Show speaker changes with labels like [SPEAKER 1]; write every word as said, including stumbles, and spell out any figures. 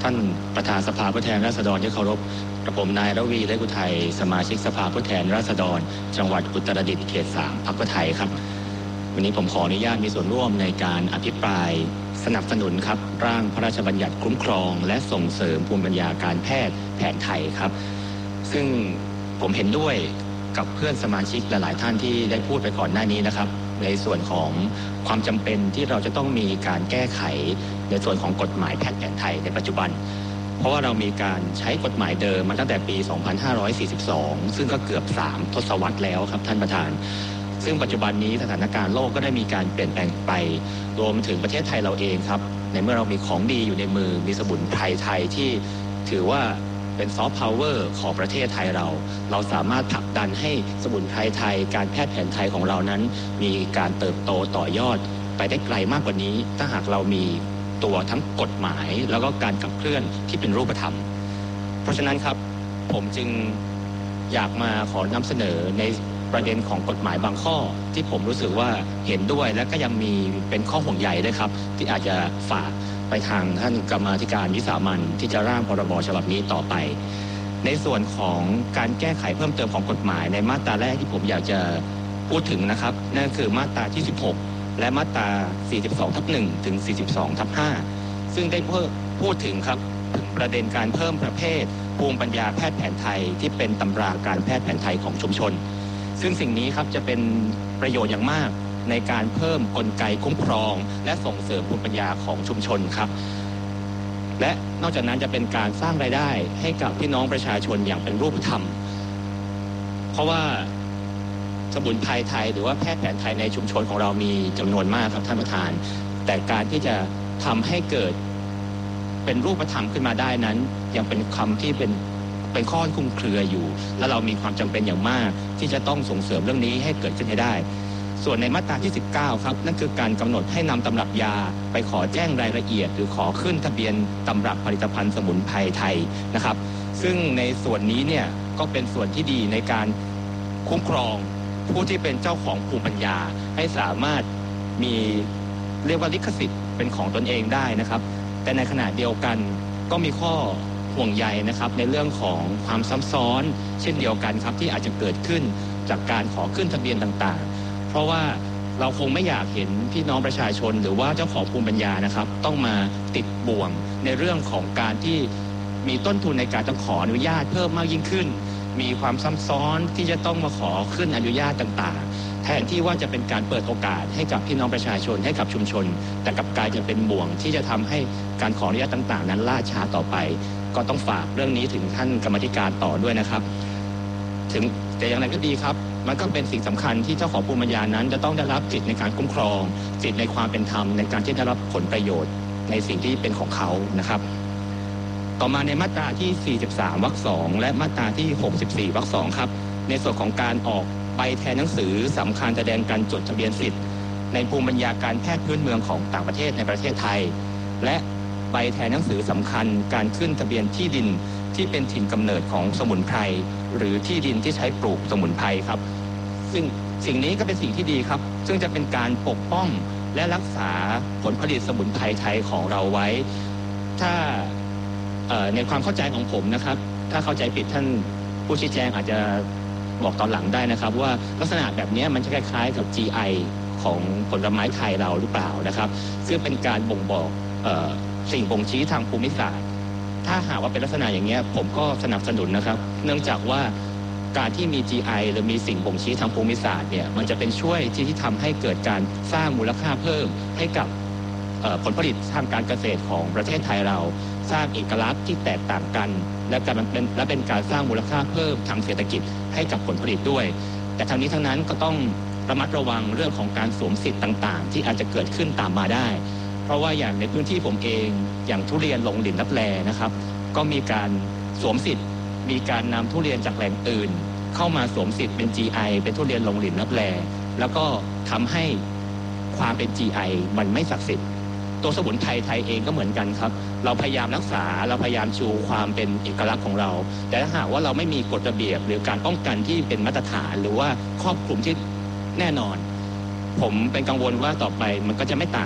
[SPEAKER 1] ท่านประธานสภาผู้แทนราษฎรที่เคารพกระผมนายระวีเล็กอุทัยสมาชิกสภาผู้แทนราษฎรจังหวัดอุตรดิตถ์เขตสามพรรคเพื่อไทยครับวันนี้ผมขออนุญาตมีส่วนร่วมในการอภิปรายสนับสนุนครับร่างพระราชบัญญัติคุ้มครองและส่งเสริมภูมิปัญญาการแพทย์แผนไทยครับซึ่งผมเห็นด้วยกับเพื่อนสมาชิกหลายๆท่านที่ได้พูดไปก่อนหน้านี้นะครับในส่วนของความจำเป็นที่เราจะต้องมีการแก้ไขในส่วนของกฎหมายแพทย์แผนไทยในปัจจุบันเพราะว่าเรามีการใช้กฎหมายเดิมมาตั้งแต่ปี สองพันห้าร้อยสี่สิบสอง ซึ่งก็เกือบสามทศวรรษแล้วครับท่านประธานซึ่งปัจจุบันนี้สถานการณ์โลกก็ได้มีการเปลี่ยนแปลงไปรวมถึงประเทศไทยเราเองครับในเมื่อเรามีของดีอยู่ในมือมีสมุนไพรไทยที่ถือว่าเป็นซอฟต์พาวเวอร์ของประเทศไทยเราเราสามารถผลักดันให้สมุนไพรไทยการแพทย์แผนไทยของเรานั้นมีการเติบโตต่อยอดไปได้ไกลมากกว่านี้ถ้าหากเรามีตัวทั้งกฎหมายแล้วก็การขับเคลื่อนที่เป็นรูปธรรมเพราะฉะนั้นครับผมจึงอยากมาขอนำเสนอในประเด็นของกฎหมายบางข้อที่ผมรู้สึกว่าเห็นด้วยและก็ยังมีเป็นข้อห่วงใยด้วยครับที่อาจจะฝากไปทางท่านกรรมาธิการวิสามัญที่จะร่างพรบฉบับนี้ต่อไปในส่วนของการแก้ไขเพิ่มเติมของกฎหมายในมาตราแรกที่ผมอยากจะพูดถึงนะครับนั่นคือมาตราที่สิบหกและมาตรา สี่สิบสองทับหนึ่ง ถึง สี่สิบสองทับห้า ซึ่งได้พูดถึงครับถึงประเด็นการเพิ่มประเภทภูมิปัญญาแพทย์แผนไทยที่เป็นตำราการแพทย์แผนไทยของชุมชนซึ่งสิ่งนี้ครับจะเป็นประโยชน์อย่างมากในการเพิ่มกลไกคุ้มครองและส่งเสริมภูมิปัญญาของชุมชนครับและนอกจากนั้นจะเป็นการสร้างรายได้ให้กับพี่น้องประชาชนอย่างเป็นรูปธรรมเพราะว่าสมุนไพรไทยหรือว่าแพทย์แผนไทยในชุมชนของเรามีจำนวนมากครับท่านประธานแต่การที่จะทำให้เกิดเป็นรูปธรรมขึ้นมาได้นั้นยังเป็นคำที่เป็นเป็นข้อคลุมเครืออยู่และเรามีความจำเป็นอย่างมากที่จะต้องส่งเสริมเรื่องนี้ให้เกิดขึ้นให้ได้ส่วนในมาตราที่สิบเก้าครับนั่นคือการกำหนดให้นำตำรับยาไปขอแจ้งรายละเอียดหรือขอขึ้นทะเบียนตำรับผลิตภัณฑ์สมุนไพรไทยนะครับซึ่งในส่วนนี้เนี่ยก็เป็นส่วนที่ดีในการคุ้มครองผู้ที่เป็นเจ้าของภูมิปัญญาให้สามารถมีเรียกว่าลิขสิทธิ์เป็นของตนเองได้นะครับแต่ในขณะเดียวกันก็มีข้อห่วงใยนะครับในเรื่องของความซับซ้อนเช่นเดียวกันครับที่อาจจะเกิดขึ้นจากการขอขึ้นทะเบียนต่างๆเพราะว่าเราคงไม่อยากเห็นพี่น้องประชาชนหรือว่าเจ้าของภูมิปัญญานะครับต้องมาติดบ่วงในเรื่องของการที่มีต้นทุนในการต้องขออนุญาตเพิ่มมากยิ่งขึ้นมีความซับซ้อนที่จะต้องมาขอขึ้นอนุญาตต่างๆแทนที่ว่าจะเป็นการเปิดโอกาสให้กับพี่น้องประชาชนให้กับชุมชนแต่กลับกลายจะเป็นบ่วงที่จะทำให้การขออนุญาตต่างๆนั้นล่าช้าต่อไปก็ต้องฝากเรื่องนี้ถึงท่านกรรมาธิการต่อด้วยนะครับถึงแต่อย่างไรก็ดีครับมันก็เป็นสิ่งสำคัญที่เจ้าของภูมิปัญญานั้นจะต้องได้รับสิทธิในการคุ้มครองสิทธิในความเป็นธรรมในการที่ได้รับผลประโยชน์ในสิ่งที่เป็นของเขานะครับต่อมาในมาตราที่สี่สิบสามวรรคสองและมาตราที่หกสิบสี่วรรคสองครับในส่วนของการออกใบแทนหนังสือสำคัญแสดงการจดทะเบียนสิทธิ์ในภูมิปัญญาการแพทย์พื้นเมืองของต่างประเทศในประเทศไทยและใบแทนหนังสือสำคัญการขึ้นทะเบียนที่ดินที่เป็นถิ่นกำเนิดของสมุนไพรหรือที่ดินที่ใช้ปลูกสมุนไพรครับซึ่งสิ่งนี้ก็เป็นสิ่งที่ดีครับซึ่งจะเป็นการปกป้องและรักษาผลผลิตสมุนไพรไทยของเราไว้ถ้าในความเข้าใจของผมนะครับถ้าเข้าใจผิดท่านผู้ชี้แจงอาจจะบอกตอนหลังได้นะครับว่าลักษณะแบบนี้มันจะคล้ายๆกับ จี ไอ ของผลไม้ไทยเราหรือเปล่านะครับซึ่งเป็นการบ่งบอกสิ่งบ่งชี้ทางภูมิศาสตร์ถ้าหากว่าเป็นลักษณะอย่างนี้ผมก็สนับสนุนนะครับเนื่องจากว่าการที่มี จี ไอ หรือมีสิ่งบ่งชี้ทางภูมิศาสตร์เนี่ยมันจะเป็นช่วยที่ที่ทำให้เกิดการสร้างมูลค่าเพิ่มให้กับผลผลิตทางการเกษตรของประเทศไทยเราสร้างเอกลักษณ์ที่แตกต่างกันและการเป็นและเป็นการสร้างมูลค่าเพิ่มทางเศรษฐกิจให้กับผลผลิตด้วยแต่ทั้งนี้ทั้งนั้นก็ต้องระมัดระวังเรื่องของการสวมสิทธิ์ต่างๆที่อาจจะเกิดขึ้นตามมาได้เพราะว่าอย่างในพื้นที่ผมเองอย่างทุเรียนหลงหลินลับแลนะครับก็มีการสวมสิทธิ์มีการนำทุเรียนจากแหล่งอื่นเข้ามาสวมสิทธิ์เป็น จี ไอ เป็นทุเรียนหลงหลินลับแลแล้วก็ทำให้ความเป็น จี ไอ มันไม่ศักดิ์สิทธิ์ตัวสมุนไพรไทยเองก็เหมือนกันครับเราพยายามรักษาเราพยายามชูความเป็นเอกลักษณ์ของเราแต่ถ้าหากว่าเราไม่มีกฎระเบียบหรือการป้องกันที่เป็นมาตรฐานหรือว่าครอบคลุมที่แน่นอนผมเป็นกังวลว่าต่อไปมันก็จะไม่ต่าง